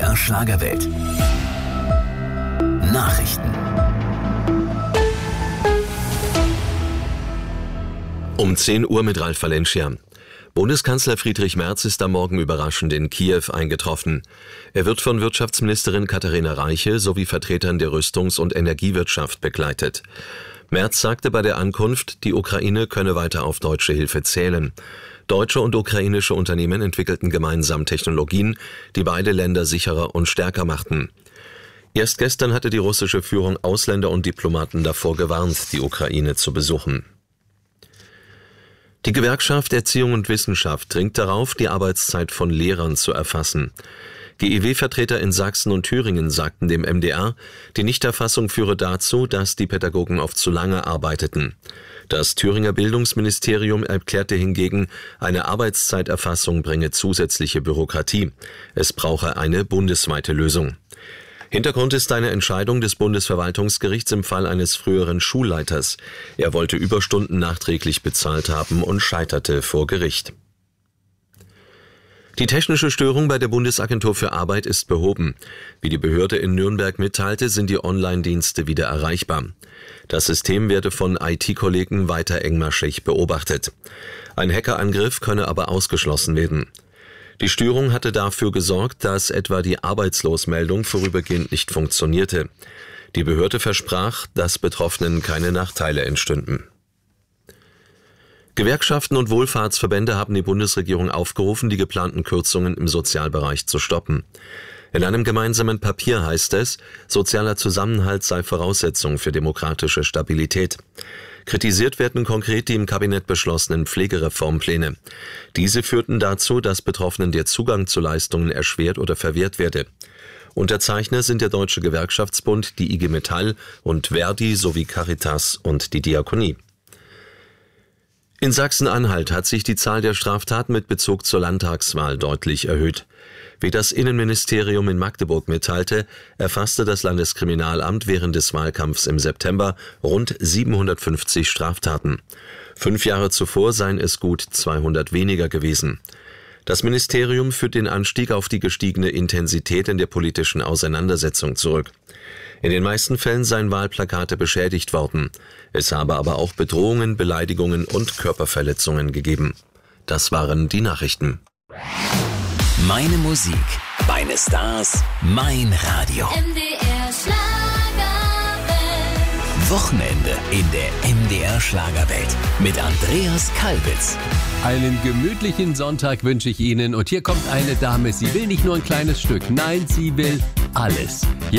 MDR Schlagerwelt. Nachrichten. Um 10 Uhr mit Ralf Valencia. Bundeskanzler Friedrich Merz ist am Morgen überraschend in Kiew eingetroffen. Er wird von Wirtschaftsministerin Katharina Reiche sowie Vertretern der Rüstungs- und Energiewirtschaft begleitet. Merz sagte bei der Ankunft, die Ukraine könne weiter auf deutsche Hilfe zählen. Deutsche und ukrainische Unternehmen entwickelten gemeinsam Technologien, die beide Länder sicherer und stärker machten. Erst gestern hatte die russische Führung Ausländer und Diplomaten davor gewarnt, die Ukraine zu besuchen. Die Gewerkschaft Erziehung und Wissenschaft dringt darauf, die Arbeitszeit von Lehrern zu erfassen. GEW-Vertreter in Sachsen und Thüringen sagten dem MDR, die Nichterfassung führe dazu, dass die Pädagogen oft zu lange arbeiteten. Das Thüringer Bildungsministerium erklärte hingegen, eine Arbeitszeiterfassung bringe zusätzliche Bürokratie. Es brauche eine bundesweite Lösung. Hintergrund ist eine Entscheidung des Bundesverwaltungsgerichts im Fall eines früheren Schulleiters. Er wollte Überstunden nachträglich bezahlt haben und scheiterte vor Gericht. Die technische Störung bei der Bundesagentur für Arbeit ist behoben. Wie die Behörde in Nürnberg mitteilte, sind die Online-Dienste wieder erreichbar. Das System werde von IT-Kollegen weiter engmaschig beobachtet. Ein Hackerangriff könne aber ausgeschlossen werden. Die Störung hatte dafür gesorgt, dass etwa die Arbeitslosmeldung vorübergehend nicht funktionierte. Die Behörde versprach, dass Betroffenen keine Nachteile entstünden. Gewerkschaften und Wohlfahrtsverbände haben die Bundesregierung aufgerufen, die geplanten Kürzungen im Sozialbereich zu stoppen. In einem gemeinsamen Papier heißt es, sozialer Zusammenhalt sei Voraussetzung für demokratische Stabilität. Kritisiert werden konkret die im Kabinett beschlossenen Pflegereformpläne. Diese führten dazu, dass Betroffenen der Zugang zu Leistungen erschwert oder verwehrt werde. Unterzeichner sind der Deutsche Gewerkschaftsbund, die IG Metall und Verdi sowie Caritas und die Diakonie. In Sachsen-Anhalt hat sich die Zahl der Straftaten mit Bezug zur Landtagswahl deutlich erhöht. Wie das Innenministerium in Magdeburg mitteilte, erfasste das Landeskriminalamt während des Wahlkampfs im September rund 750 Straftaten. 5 Jahre zuvor seien es gut 200 weniger gewesen. Das Ministerium führt den Anstieg auf die gestiegene Intensität in der politischen Auseinandersetzung zurück. In den meisten Fällen seien Wahlplakate beschädigt worden. Es habe aber auch Bedrohungen, Beleidigungen und Körperverletzungen gegeben. Das waren die Nachrichten. Meine Musik, meine Stars, mein Radio. MDR Schlagerwelt. Wochenende in der MDR Schlagerwelt mit Andreas Kalbitz. Einen gemütlichen Sonntag wünsche ich Ihnen und hier kommt eine Dame, sie will nicht nur ein kleines Stück, nein, sie will alles. Ja.